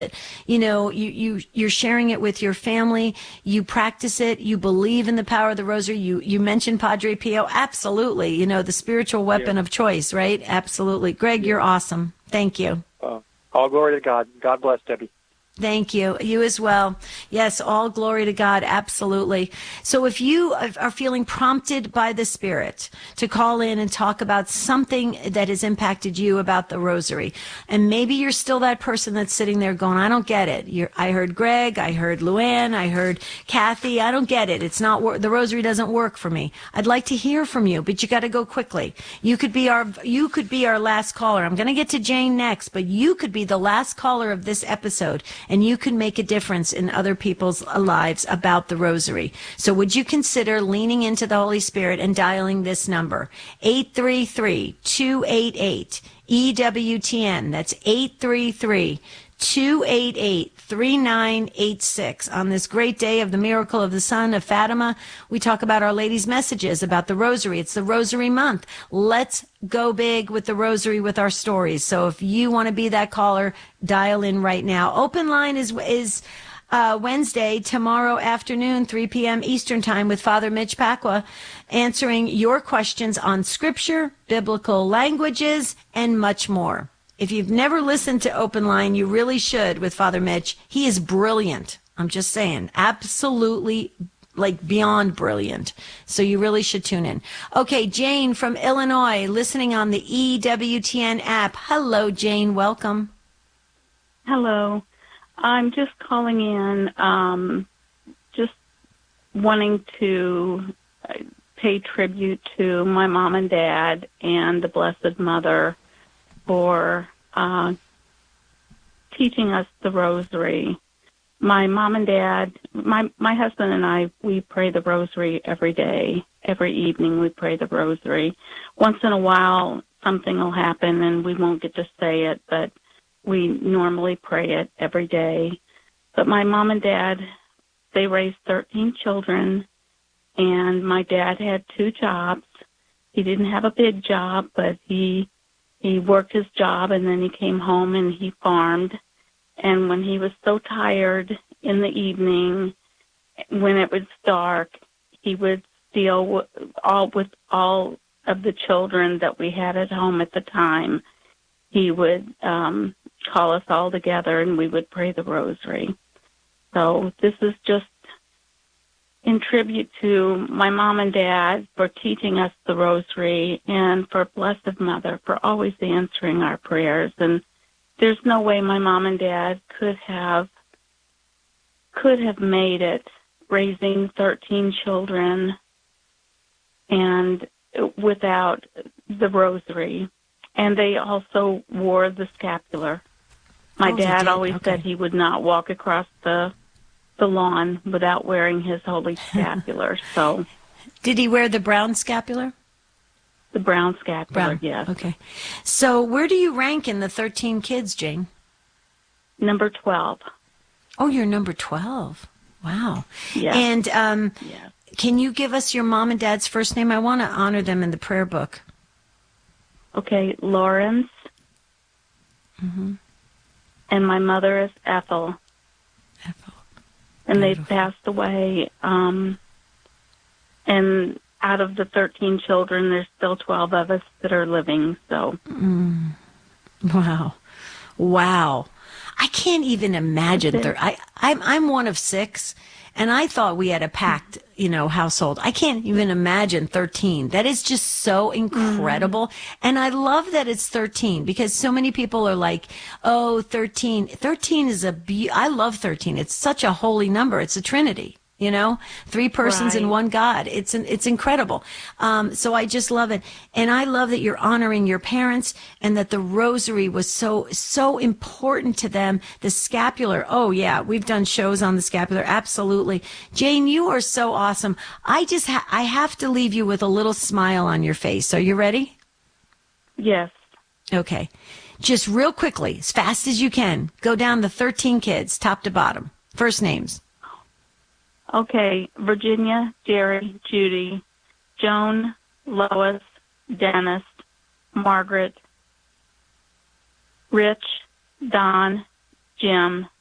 You're sharing it with your family. You practice it. You believe in the power of the rosary. You mentioned Padre Pio. Absolutely. The spiritual Yeah. weapon of choice, right? Absolutely. Greg, Yeah. you're awesome. Thank you. All glory to God. God bless, Debbie. Thank you. You as well. Yes, all glory to God. Absolutely. So if you are feeling prompted by the Spirit to call in and talk about something that has impacted you about the rosary, and maybe you're still that person that's sitting there going, I don't get it. I heard Greg, I heard Luann, I heard Kathy. I don't get it. It's not, the rosary doesn't work for me. I'd like to hear from you, but you got to go quickly. You could be our last caller. I'm going to get to Jane next, but you could be the last caller of this episode, and you can make a difference in other people's lives about the rosary. So would you consider leaning into the Holy Spirit and dialing this number, 833-288-EWTN. That's 833-288-3986. On this great day of the miracle of the Son of Fatima, we talk about Our Lady's messages about the rosary. It's the Rosary Month. Let's go big with the rosary with our stories. So if you want to be that caller, dial in right now. Open line is Wednesday, tomorrow afternoon, 3 p.m. Eastern Time, with Father Mitch Pacwa, answering your questions on scripture, biblical languages, and much more. If you've never listened to Open Line, you really should with Father Mitch. He is brilliant. I'm just saying, absolutely, like beyond brilliant. So you really should tune in. Okay, Jane from Illinois, listening on the EWTN app. Hello, Jane. Welcome. Hello. I'm just calling in, just wanting to pay tribute to my mom and dad and the Blessed Mother for teaching us the rosary. My mom and dad, my husband and I, we pray the rosary every day. Every evening we pray the rosary. Once in a while something will happen and we won't get to say it, but we normally pray it every day. But my mom and dad, they raised 13 children, and my dad had 2 jobs. He didn't have a big job, but he worked his job, and then he came home and he farmed. And when he was so tired in the evening, when it was dark, he would steal with all of the children that we had at home at the time. He would call us all together, and we would pray the rosary. So this is just in tribute to my mom and dad for teaching us the rosary, and for Blessed Mother for always answering our prayers. And there's no way my mom and dad could have made it, raising 13 children and without the rosary. And they also wore the scapular. My dad always said he would not walk across the lawn without wearing his holy scapular. So, did he wear the brown scapular? The brown scapular, yes. Okay. So where do you rank in the 13 kids, Jane? Number 12. Oh, you're number 12. Wow. Yeah. And can you give us your mom and dad's first name? I want to honor them in the prayer book. Okay, Lawrence. Mm-hmm. And my mother is Ethel. Ethel. And they've passed away. And out of the 13 children, there's still 12 of us that are living. So, Wow. I can't even imagine. I'm one of 6, and I thought we had a packed, household. I can't even imagine 13. That is just so incredible. And I love that it's 13, because so many people are like, oh, 13. 13 is I love 13. It's such a holy number. It's a Trinity. 3 persons in one God. It's incredible. So I just love it. And I love that you're honoring your parents, and that the rosary was so important to them. The scapular. Oh yeah. We've done shows on the scapular. Absolutely. Jane, you are so awesome. I have to leave you with a little smile on your face. Are you ready? Yes. Okay. Just real quickly, as fast as you can, go down the 13 kids, top to bottom. First names. Okay, Virginia, Jerry, Judy, Joan, Lois, Dennis, Margaret, Rich, Don, Jim.